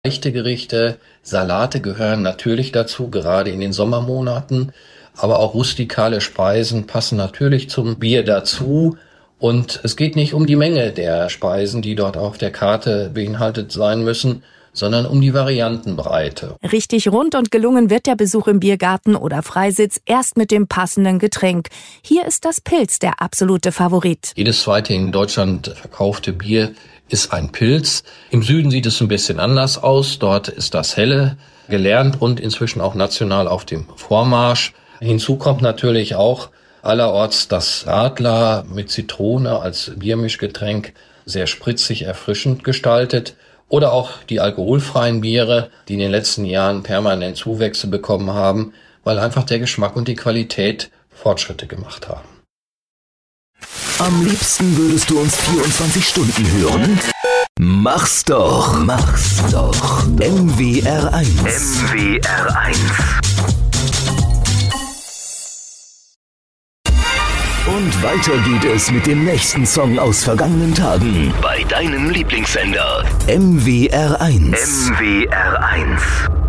Leichte Gerichte, Salate gehören natürlich dazu, gerade in den Sommermonaten. Aber auch rustikale Speisen passen natürlich zum Bier dazu. Und es geht nicht um die Menge der Speisen, die dort auf der Karte beinhaltet sein müssen, sondern um die Variantenbreite. Richtig rund und gelungen wird der Besuch im Biergarten oder Freisitz erst mit dem passenden Getränk. Hier ist das Pils der absolute Favorit. Jedes zweite in Deutschland verkaufte Bier ist ein Pils. Im Süden sieht es ein bisschen anders aus. Dort ist das Helle gelernt und inzwischen auch national auf dem Vormarsch. Hinzu kommt natürlich auch allerorts das Radler mit Zitrone als Biermischgetränk, sehr spritzig, erfrischend gestaltet. Oder auch die alkoholfreien Biere, die in den letzten Jahren permanent Zuwächse bekommen haben, weil einfach der Geschmack und die Qualität Fortschritte gemacht haben. Am liebsten würdest du uns 24 Stunden hören? Mach's doch. MWR1. Und weiter geht es mit dem nächsten Song aus vergangenen Tagen. Bei deinem Lieblingssender. MWR1.